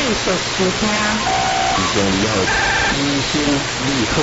续收听。 医生你好，医生你好。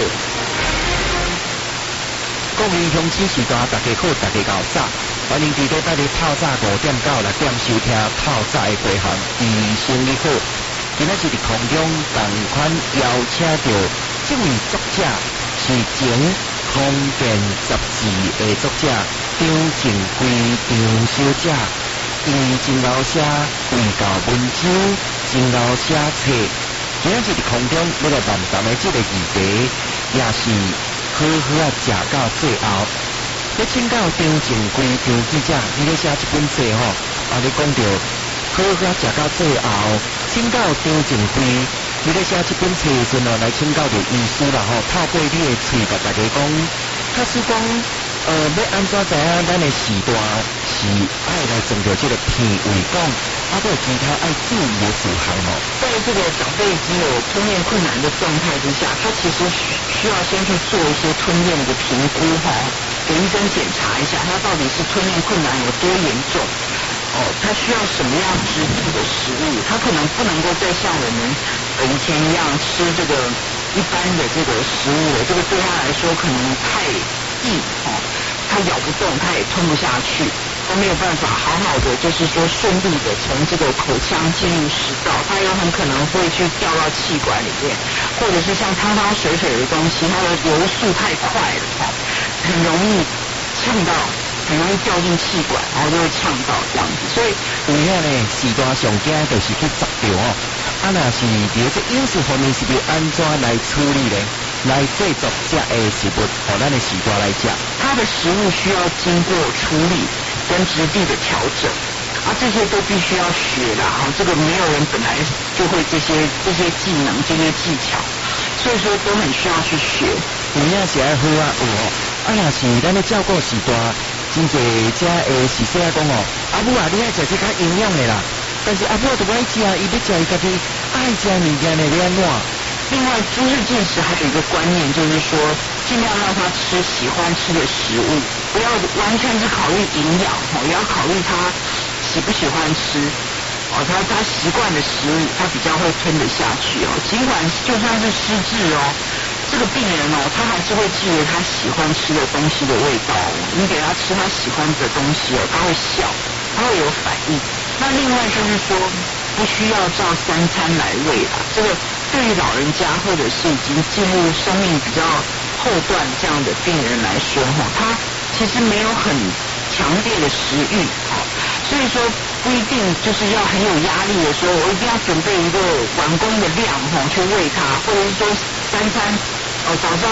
各位乡亲时代，大家好，大家搞早，欢迎伫礼拜日透早5点到6点收听透早的陪伴。医生你好，今仔日伫空中同款邀请到这位作者是前空间杂志的作者张正贵张小姐。伊真老写为教文章，真老写册。今仔日伫空中要来谈谈的这个议题，也是好好啊食到最后。要请教张正贵张记者，你咧写这本册吼，你讲到好好啊食到最后，请教张正贵，你咧写这本册的时候来请教着医师啦吼，透过你的嘴甲大家讲，假使讲要安怎知影咱的时段是爱来从着这个脾胃讲，还有其他爱注意的事项哦。 在这个长辈已经有吞咽困难的状态之下，他其实需要先去做一些吞咽的评估哈，给医生检查一下他到底是吞咽困难有多严重。他需要什么样质地的食物？他可能不能够再像我们以前一样吃这个一般的这个食物了，这个对他来说可能太硬他咬不动，他也吞不下去，他没有办法好好的就是说顺利的从这个口腔进入食道，他有很可能会去掉到气管里面，或者是像汤汤水水的东西，它的流速太快了很容易呛到，很容易掉进气管，然后就会呛到这样子。所以有影呢，时段上惊就是去砸掉若是伫这饮食方面是要安怎来处理呢？来制作这的食物，咱的时段来食。 它的食物需要经过处理跟质地的调整，这些都必须要学的这个没有人本来就会这些技能、这些技巧，所以说都很需要去学。 有影是爱好有若是咱的照顾时段，真侪这是说讲阿母你爱食这较营养的啦，但是阿母都不爱食，伊要食伊家己爱食物件的要安怎？ 另外，诸事进食还有一个观念，就是说，尽量让他吃喜欢吃的食物，不要完全只考虑营养也要考虑他喜不喜欢吃他习惯的食物，他比较会吞得下去尽管就算是失智这个病人他还是会记得他喜欢吃的东西的味道你给他吃他喜欢的东西他会笑，他会有反应。那另外就是说，不需要照3餐来喂这个对于老人家或者是已经进入生命比较后段这样的病人来说他其实没有很强烈的食欲所以说不一定就是要很有压力的说，我一定要准备一个碗公的量去喂他，或者是说3餐早上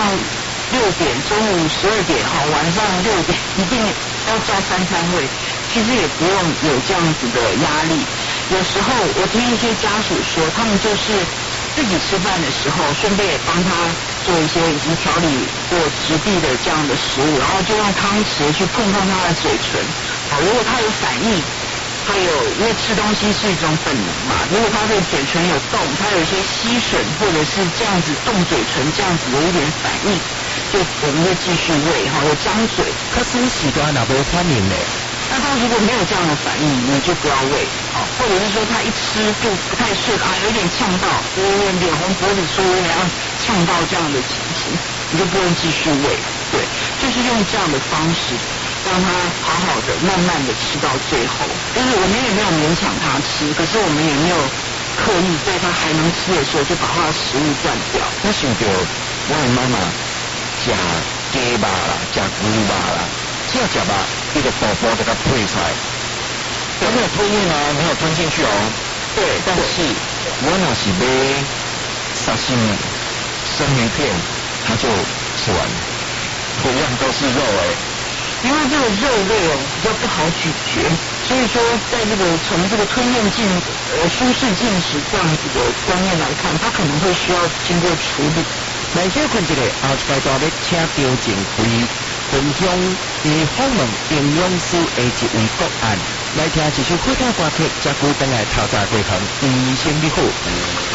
6点，中午12点晚上6点一定要照3餐喂，其实也不用有这样子的压力。有时候我听一些家属说，他们就是自己吃饭的时候，顺便也帮他做一些已经调理过质地的这样的食物，然后就用汤匙去碰碰他的嘴唇如果他有反应，他有因为吃东西是一种本能嘛，如果他的嘴唇有动，他有一些吸吮或者是这样子动嘴唇这样子有一点反应，我们就继续喂有张嘴。 可是时段哪无反应呢？ 那他如果没有这样的反应，你就不要喂或者是说他一吃就不太顺有点呛到，有点脸红脖子粗，有点呛到这样的情形，你就不用继续喂。对，就是用这样的方式让他好好的慢慢的吃到最后，就是我们也没有勉强他吃，可是我们也没有刻意在他还能吃的时候就把他的食物断掉。 我想到我的妈妈吃鸡肉啦，吃牛肉啦，只要吃肉那个宝宝给它配出来，它没有吞咽没有吞进去对， 但是我若是买沙西米生鱼片，它就吃完了，同样都是肉因为这个肉类比较不好咀嚼，所以说在这个从这个吞咽舒适进食这样子的观念来看，它可能会需要经过处理。 来休困一下，后一阶段要请张正贵分享伊访问营养师的一位个案，来听一首好听歌曲，再久等来透早过程，医生你好。